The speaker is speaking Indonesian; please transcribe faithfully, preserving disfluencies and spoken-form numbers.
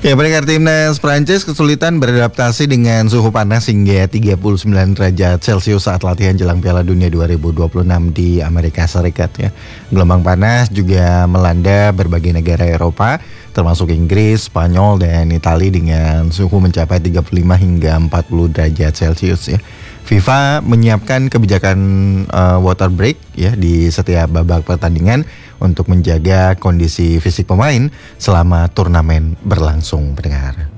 Ya, pendengar, timnas Prancis kesulitan beradaptasi dengan suhu panas hingga tiga puluh sembilan derajat Celcius saat latihan jelang Piala Dunia dua ribu dua puluh enam di Amerika Serikat ya. Gelombang panas juga melanda berbagai negara Eropa termasuk Inggris, Spanyol dan Italia dengan suhu mencapai tiga puluh lima hingga empat puluh derajat Celcius ya. FIFA menyiapkan kebijakan uh, water break ya di setiap babak pertandingan untuk menjaga kondisi fisik pemain selama turnamen berlangsung, pendengar.